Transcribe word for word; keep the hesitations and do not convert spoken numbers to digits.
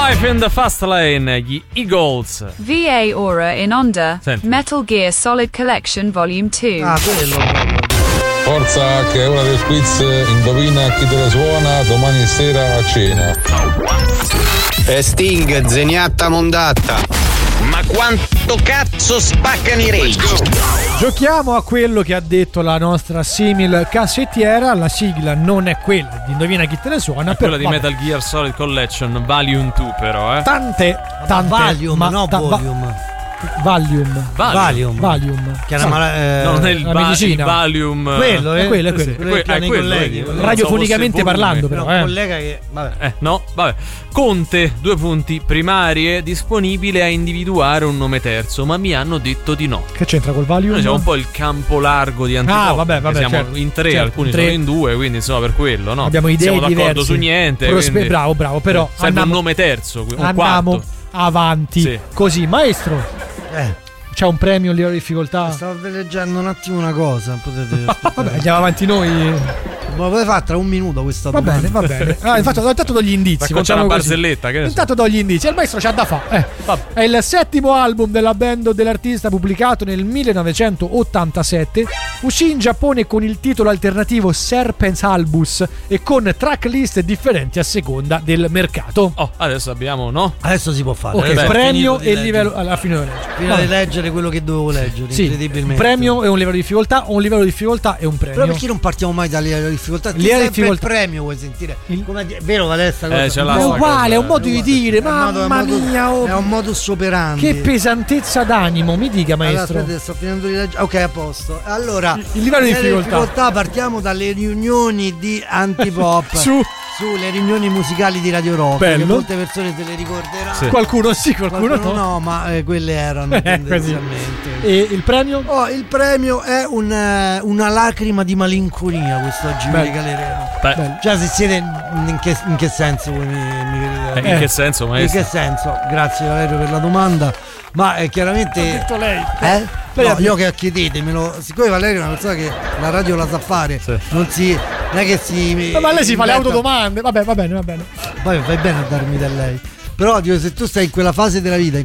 Life in the Fast Lane, gli Eagles. V A Aura in Onda. Senti. Metal Gear Solid Collection Volume due. Ah, quello. Forza che è ora del quiz, indovina chi te la suona domani sera a cena. E Sting, zeniatta mondatta. Ma quanto cazzo spaccano i rage? Giochiamo a quello che ha detto la nostra simil cassettiera. La sigla non è quella di indovina chi te ne suona, È però quella di vabbè. Metal Gear Solid Collection Volume due, però, eh. Tante, tante Valium, ma, no ta- va- Valium. Valium. Valium. Valium. Che è una Sì. mala- eh, No, non è il, la ba- medicina. il Valium. Quello, eh? È quello, è quello. Sì, Quello que- che hanno è i quello, colleghi. vedi? Radiofonicamente Non so fosse parlando, volume. però, un eh. collega che vabbè. Eh, no, vabbè. Conte, due punti, primarie, disponibile a individuare un nome terzo, ma mi hanno detto di no. Che c'entra col Valium? Noi siamo un po' il campo largo di Antipop. Ah, vabbè, vabbè, siamo certo, in tre, certo, alcuni in tre. sono in due, quindi insomma per quello, no? Abbiamo idee siamo d'accordo diverse. su niente. Prospe- quindi- bravo, bravo, però serve andiamo- un nome terzo, un Andiamo quarto. avanti. Sì. Così, maestro, Eh, c'è un premio, un livello di difficoltà? stavo leggendo un attimo una cosa, potete aspettare. Vabbè, andiamo avanti noi. Ma lo potete fare tra un minuto questa Va domanda. bene, va bene. Ah, infatti, intanto do gli indizi. Racconta facciamo una così. barzelletta, che ne so. Intanto do gli indizi. Il maestro c'ha da fare. Eh. Vabbè. È il settimo album della band o dell'artista pubblicato nel millenovecentottantasette. Uscì in Giappone con il titolo alternativo Serpent's Albus e con tracklist differenti a seconda del mercato. Oh, adesso abbiamo, no? Adesso si può fare. Ok, Adesso ho premio finito di e leggere. livello alla fine. Fino Vabbè. di leggere quello che dovevo leggere, Sì, incredibilmente. premio e un livello di difficoltà, un livello di difficoltà e un premio. Però perché non partiamo mai da livello di difficoltà? Ti Livello di sempre difficoltà. il premio vuoi sentire? Il- Come di- vero Valessa? Eh, ce l'ha È sta uguale, è un cosa, modo di dire, È un modo- è un mamma modo- mia, oh, È un modus operandi. che pesantezza d'animo, mi dica Allora, maestro. aspetta, sto finendo di leggere. Ok, a posto. Allora, Il livello di difficoltà. partiamo dalle riunioni di Antipop. Su, Sulle riunioni musicali di Radio Rock. Bello. Che molte persone te le ricorderanno. Sì. qualcuno sì, qualcuno, Qualcuno no. no, ma eh, quelle erano Eh, così. tendenzialmente. E il premio? Oh, il premio è un, eh, una lacrima di malinconia quest'oggi, Bello. mi regaleremo. Beh, Bello. Cioè, se siete in che, in che senso voi mi, mi eh, vedete? in Eh. che senso, In maestro? che senso? Grazie Valerio per la domanda. Ma eh, chiaramente. lei. Eh? Lei No, ha io che chiedetemelo. Siccome Valerio è una persona che la radio la sa fare, Sì. non si. Non è che si. Ma lei si fa le inventa- autodomande. Vabbè, va bene, va bene. Poi fai bene a darmi da lei. Però dico, se tu stai in quella fase della vita in